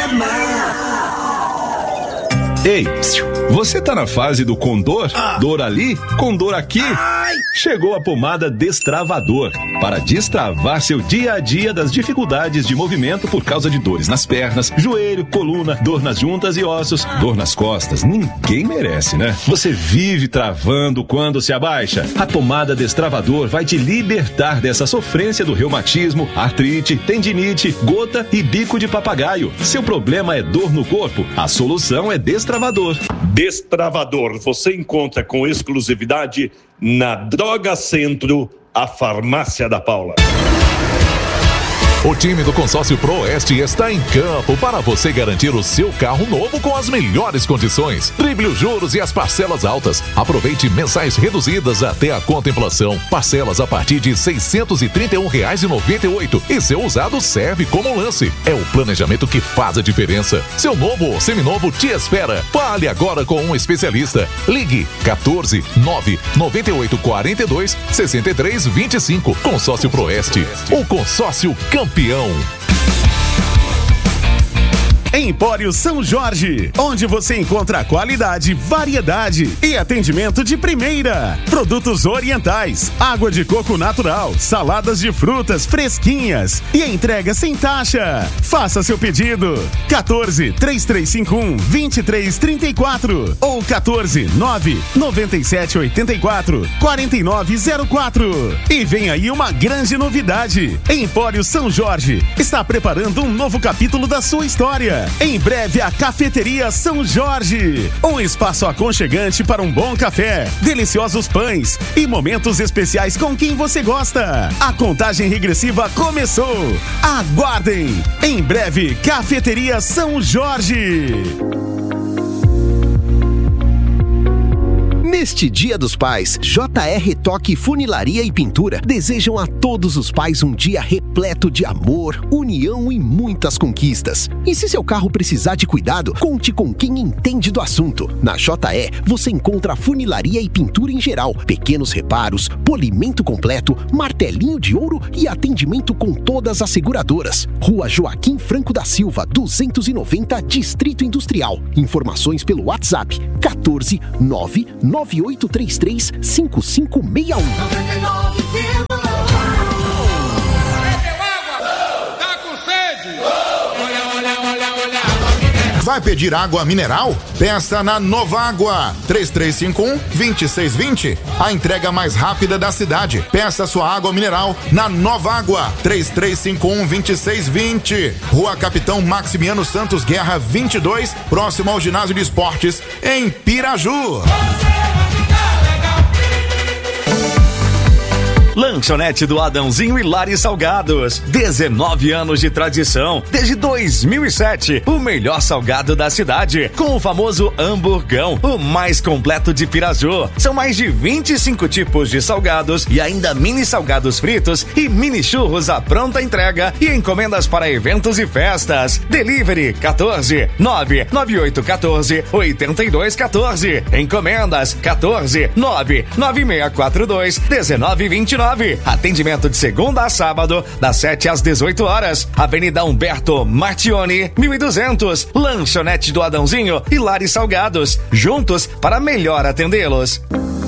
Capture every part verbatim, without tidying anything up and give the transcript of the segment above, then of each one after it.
Ei, você tá na fase do condor? Ah. Dor ali, condor aqui? Ai. Chegou a pomada Destravador para destravar seu dia a dia das dificuldades de movimento por causa de dores nas pernas, joelho, coluna, dor nas juntas e ossos, dor nas costas. Ninguém merece, né? Você vive travando quando se abaixa. A pomada Destravador vai te libertar dessa sofrência do reumatismo, artrite, tendinite, gota e bico de papagaio. Seu problema é dor no corpo? A solução é Destravador. Destravador você encontra com exclusividade na Droga Centro, a farmácia da Paula. O time do Consórcio Proeste está em campo para você garantir o seu carro novo com as melhores condições. Drible os juros e as parcelas altas. Aproveite mensais reduzidas até a contemplação. Parcelas a partir de seiscentos e trinta e um reais e noventa e oito centavos. E seu usado serve como lance. É o planejamento que faz a diferença. Seu novo ou seminovo te espera. Fale agora com um especialista. Ligue quatorze, nove, noventa e oito, quarenta e dois, sessenta e três, vinte e cinco. Consórcio Proeste. O consórcio campeão. Empório São Jorge, onde você encontra qualidade, variedade e atendimento de primeira. Produtos orientais, água de coco natural, saladas de frutas fresquinhas e entrega sem taxa. Faça seu pedido. quatorze, três três cinco um, vinte e três trinta e quatro ou quatorze, nove, noventa e sete, oitenta e quatro, quarenta e nove zero quatro. E vem aí uma grande novidade. Empório São Jorge está preparando um novo capítulo da sua história. Em breve, a Cafeteria São Jorge. Um espaço aconchegante para um bom café, deliciosos pães e momentos especiais com quem você gosta. A contagem regressiva começou. Aguardem! Em breve, Cafeteria São Jorge. Neste Dia dos Pais, J R Toque Funilaria e Pintura desejam a todos os pais um dia repleto de amor, união e muitas conquistas. E se seu carro precisar de cuidado, conte com quem entende do assunto. Na J E, você encontra funilaria e pintura em geral, pequenos reparos, polimento completo, martelinho de ouro e atendimento com todas as seguradoras. Rua Joaquim Franco da Silva, duzentos e noventa, Distrito Industrial. Informações pelo WhatsApp quatorze, nove, nove oito três três, cinco cinco seis um. Vai pedir água mineral? Peça na Nova Água, três três cinco um, dois seis dois zero. A entrega mais rápida da cidade. Peça sua água mineral na Nova Água, três três cinco um, dois seis dois zero. Rua Capitão Maximiano Santos Guerra vinte e dois, próximo ao Ginásio de Esportes, em Piraju. Lanchonete do Adãozinho e Lari Salgados. dezenove anos de tradição. Desde dois mil e sete, o melhor salgado da cidade. Com o famoso hamburgão, o mais completo de Piraju. São mais de vinte e cinco tipos de salgados e ainda mini salgados fritos e mini churros à pronta entrega e encomendas para eventos e festas. Delivery quatorze, nove nove oito um quatro, oito dois um quatro. Encomendas quatorze, nove nove seis quatro dois, um nove dois nove. Atendimento de segunda a sábado, das sete às dezoito horas. Avenida Humberto Martione, mil e duzentos. Lanchonete do Adãozinho e Lari Salgados. Juntos para melhor atendê-los.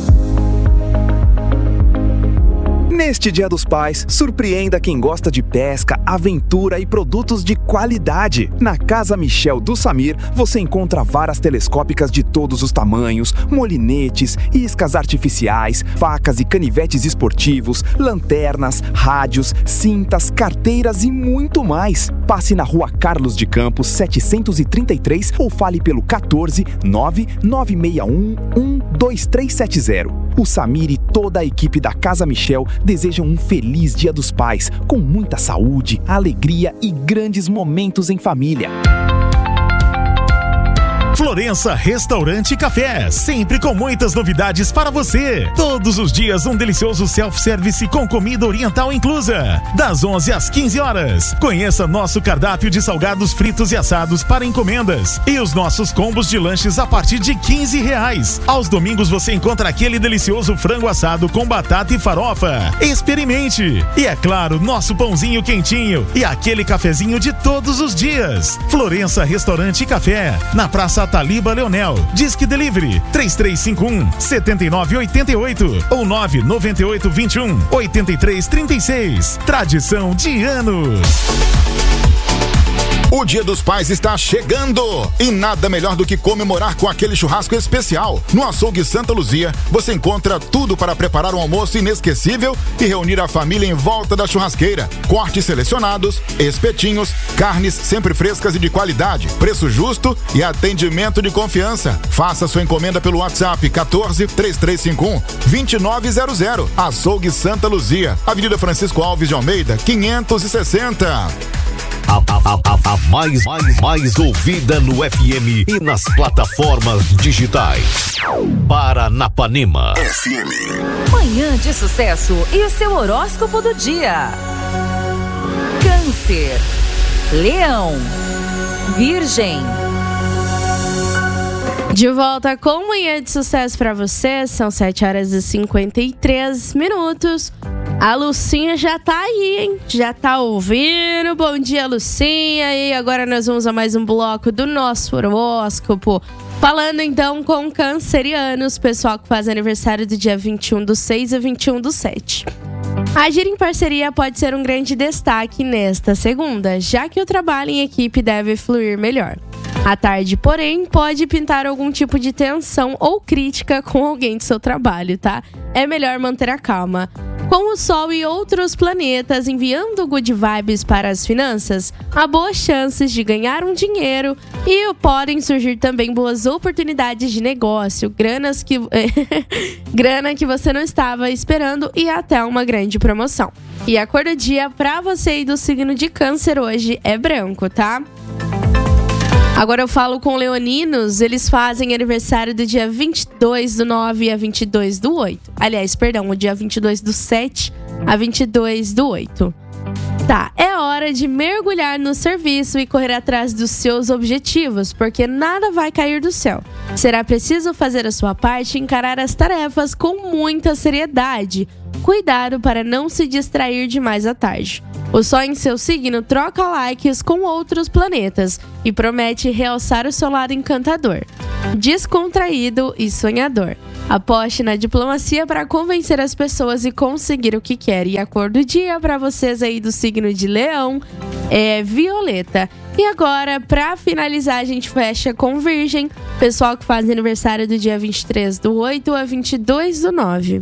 Neste Dia dos Pais, surpreenda quem gosta de pesca, aventura e produtos de qualidade. Na Casa Michel do Samir, você encontra varas telescópicas de todos os tamanhos, molinetes, iscas artificiais, facas e canivetes esportivos, lanternas, rádios, cintas, carteiras e muito mais. Passe na Rua Carlos de Campos, setecentos e trinta e três ou fale pelo quatorze, nove nove seis um, um dois três sete zero. O Samir e toda a equipe da Casa Michel desejam um feliz Dia dos Pais, com muita saúde, alegria e grandes momentos em família. Florença Restaurante e Café, sempre com muitas novidades para você. Todos os dias um delicioso self-service com comida oriental inclusa, das onze às quinze horas. Conheça nosso cardápio de salgados fritos e assados para encomendas e os nossos combos de lanches a partir de quinze reais. Aos domingos você encontra aquele delicioso frango assado com batata e farofa. Experimente! E é claro, nosso pãozinho quentinho e aquele cafezinho de todos os dias. Florença Restaurante e Café, na Praça Taliba Leonel. Disque Delivery três três cinco um, sete nove oito oito ou nove nove oito dois um, oito três três seis. Tradição de anos. O Dia dos Pais está chegando e nada melhor do que comemorar com aquele churrasco especial. No Açougue Santa Luzia, você encontra tudo para preparar um almoço inesquecível e reunir a família em volta da churrasqueira. Cortes selecionados, espetinhos, carnes sempre frescas e de qualidade, preço justo e atendimento de confiança. Faça sua encomenda pelo WhatsApp quatorze, três três cinco um, dois nove zero zero. Açougue Santa Luzia, Avenida Francisco Alves de Almeida, quinhentos e sessenta. A, a, a, a mais, mais, mais ouvida no F M e nas plataformas digitais. Paranapanema F M. Manhã de sucesso e o seu horóscopo do dia. Câncer, Leão, Virgem. De volta com Manhã de Sucesso para você, são sete horas e cinquenta e três minutos. A Lucinha já tá aí, hein? Já tá ouvindo. Bom dia, Lucinha. E agora nós vamos a mais um bloco do nosso horóscopo. Falando então com cancerianos, pessoal que faz aniversário do dia vinte e um do seis a vinte e um do sete. Agir em parceria pode ser um grande destaque nesta segunda, já que o trabalho em equipe deve fluir melhor. À tarde, porém, pode pintar algum tipo de tensão ou crítica com alguém do seu trabalho, tá? É melhor manter a calma. Com o Sol e outros planetas enviando good vibes para as finanças, há boas chances de ganhar um dinheiro e podem surgir também boas oportunidades de negócio, granas que... grana que você não estava esperando e até uma grande promoção. E a cor do dia para você e do signo de Câncer hoje é branco, tá? Agora eu falo com leoninos, eles fazem aniversário do dia vinte e dois do nove a vinte e dois do oito. Aliás, perdão, o dia vinte e dois do sete a vinte e dois do oito. Tá, é hora de mergulhar no serviço e correr atrás dos seus objetivos, porque nada vai cair do céu. Será preciso fazer a sua parte e encarar as tarefas com muita seriedade. Cuidado para não se distrair demais à tarde. O Sol em seu signo troca likes com outros planetas e promete realçar o seu lado encantador, descontraído e sonhador. Aposte na diplomacia para convencer as pessoas e conseguir o que quer. E a cor do dia para vocês aí do signo de Leão é violeta. E agora, para finalizar, a gente fecha com Virgem, pessoal que faz aniversário do dia vinte e três do oito a vinte e dois do nove.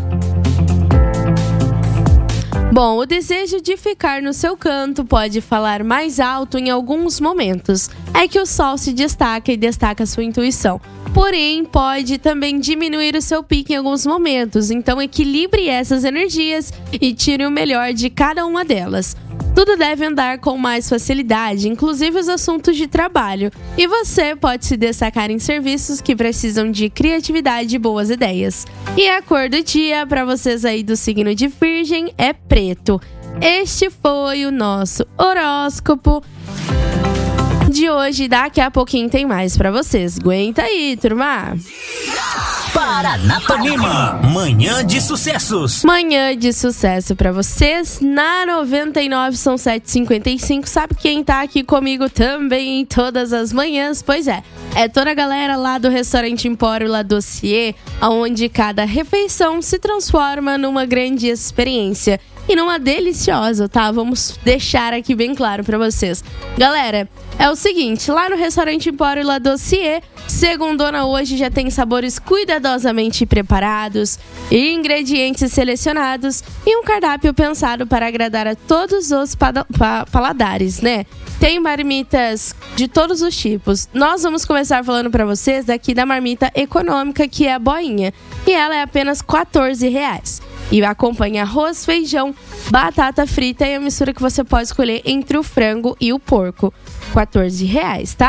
Bom, o desejo de ficar no seu canto pode falar mais alto em alguns momentos. É que o Sol se destaca e destaca sua intuição. Porém, pode também diminuir o seu pique em alguns momentos. Então, equilibre essas energias e tire o melhor de cada uma delas. Tudo deve andar com mais facilidade, inclusive os assuntos de trabalho. E você pode se destacar em serviços que precisam de criatividade e boas ideias. E a cor do dia para vocês aí do signo de Virgem é preto. Este foi o nosso horóscopo de hoje. Daqui a pouquinho tem mais para vocês. Aguenta aí, turma! Paranapanema, manhã de sucessos. Manhã de sucesso pra vocês. Na noventa e nove são sete e cinquenta e cinco. Sabe quem tá aqui comigo também em todas as manhãs? Pois é, é toda a galera lá do Restaurante Empório La Dossier, onde cada refeição se transforma numa grande experiência. E numa deliciosa, tá? Vamos deixar aqui bem claro pra vocês. Galera, é o seguinte, lá no Restaurante Empório La Dossier, segundona hoje já tem sabores cuidadosamente preparados, ingredientes selecionados e um cardápio pensado para agradar a todos os pada- pa- paladares, né? Tem marmitas de todos os tipos. Nós vamos começar falando para vocês daqui da marmita econômica, que é a boinha. E ela é apenas quatorze reais. E acompanha arroz, feijão, batata frita e a mistura que você pode escolher entre o frango e o porco. quatorze reais, tá?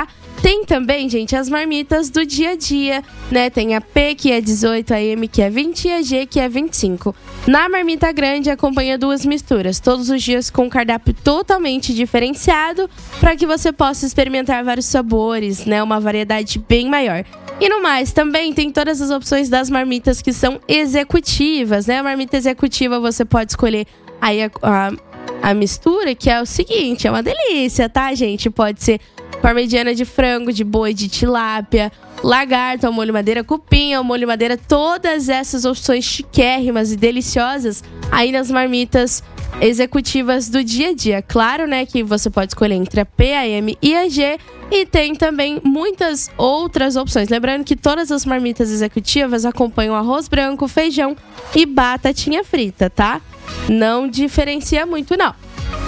Tem também, gente, as marmitas do dia a dia, né? Tem a P, que é dezoito, a M, que é vinte e a G, que é vinte e cinco. Na marmita grande, acompanha duas misturas, todos os dias com um cardápio totalmente diferenciado, para que você possa experimentar vários sabores, né? Uma variedade bem maior. E no mais, também tem todas as opções das marmitas que são executivas, né? A marmita executiva você pode escolher aí a, a, a mistura, que é o seguinte, é uma delícia, tá, gente? Pode ser parmegiana de frango, de boi, de tilápia, lagarto, ao molho madeira, cupim, ao molho madeira, todas essas opções chiquérrimas e deliciosas aí nas marmitas executivas do dia a dia. Claro, né, que você pode escolher entre a P, a M e a G, e tem também muitas outras opções. Lembrando que todas as marmitas executivas acompanham arroz branco, feijão e batatinha frita, tá? Não diferencia muito, não.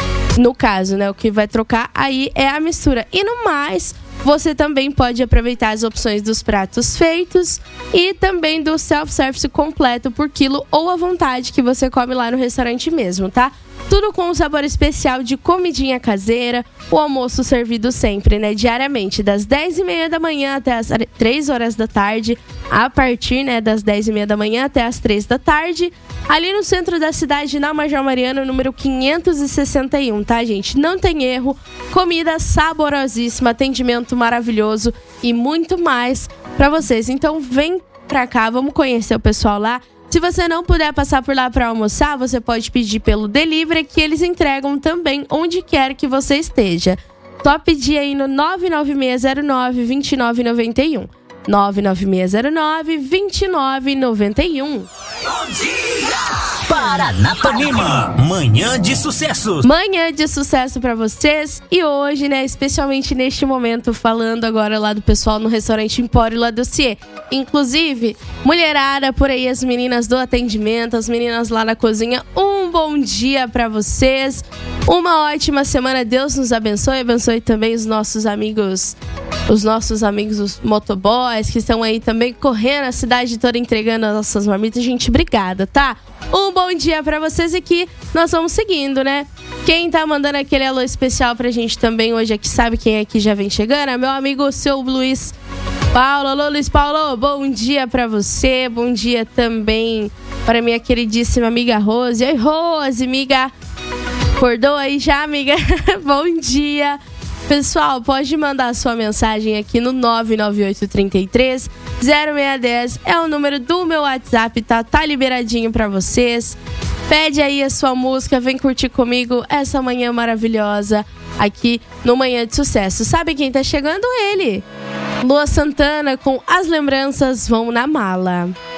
No caso, né, o que vai trocar aí é a mistura. E no mais, você também pode aproveitar as opções dos pratos feitos e também do self-service completo por quilo ou à vontade que você come lá no restaurante mesmo, tá? Tudo com um sabor especial de comidinha caseira, o almoço servido sempre, né, diariamente, das dez e meia da manhã até as três horas da tarde, a partir, né, das dez e meia da manhã até as três da tarde, ali no centro da cidade, na Major Mariano, número quinhentos e sessenta e um, tá, gente? Não tem erro, comida saborosíssima, atendimento maravilhoso e muito mais pra vocês. Então vem pra cá, vamos conhecer o pessoal lá. Se você não puder passar por lá para almoçar, você pode pedir pelo delivery, que eles entregam também onde quer que você esteja. Só pedir aí no nove nove seis zero nove, dois nove nove um. nove nove seis zero nove, dois nove nove um. Bom dia! Paranapanema, manhã de sucessos. Manhã de sucesso pra vocês. E hoje, né, especialmente neste momento, falando agora lá do pessoal no restaurante Empório La Dossier. Inclusive, mulherada por aí, as meninas do atendimento, as meninas lá na cozinha, um bom dia pra vocês. Uma ótima semana, Deus nos abençoe, abençoe também os nossos amigos, os nossos amigos os motoboys que estão aí também correndo a cidade toda entregando as nossas marmitas. Gente, obrigada, tá? Um bom dia pra vocês aqui, nós vamos seguindo, né? Quem tá mandando aquele alô especial pra gente também hoje aqui, sabe quem aqui já vem chegando? É meu amigo, seu Luiz Paulo. Alô, Luiz Paulo, bom dia pra você, bom dia também para minha queridíssima amiga Rose. Oi, Rose, amiga. Acordou aí já, amiga? Bom dia. Pessoal, pode mandar sua mensagem aqui no nove nove oito três três zero seis um zero. É o número do meu WhatsApp, tá? Tá liberadinho pra vocês. Pede aí a sua música, vem curtir comigo essa manhã maravilhosa aqui no Manhã de Sucesso. Sabe quem tá chegando? Ele, Lua Santana, com As Lembranças Vão na Mala.